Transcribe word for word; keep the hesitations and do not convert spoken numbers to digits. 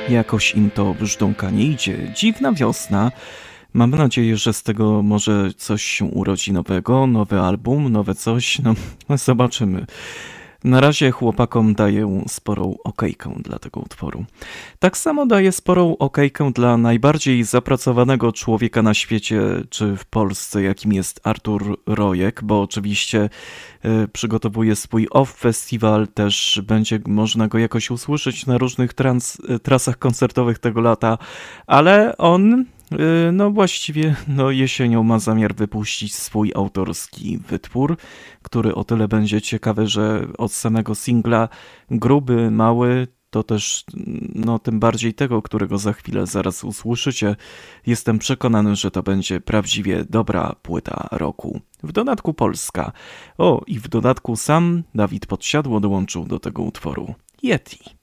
Jakoś im to brzdąkanie idzie. Dziwna wiosna. Mam nadzieję, że z tego może coś się urodzi nowego, nowy album, nowe coś. No, zobaczymy. Na razie chłopakom daję sporą okejkę dla tego utworu. Tak samo daję sporą okejkę dla najbardziej zapracowanego człowieka na świecie, czy w Polsce, jakim jest Artur Rojek, bo oczywiście y, przygotowuje swój off festiwal, też będzie można go jakoś usłyszeć na różnych trans, y, trasach koncertowych tego lata, ale on... No właściwie no jesienią ma zamiar wypuścić swój autorski wytwór, który o tyle będzie ciekawy, że od samego singla gruby, mały, to też no tym bardziej tego, którego za chwilę zaraz usłyszycie, jestem przekonany, że to będzie prawdziwie dobra płyta roku. W dodatku polska. O, i w dodatku sam Dawid Podsiadło dołączył do tego utworu. Yeti.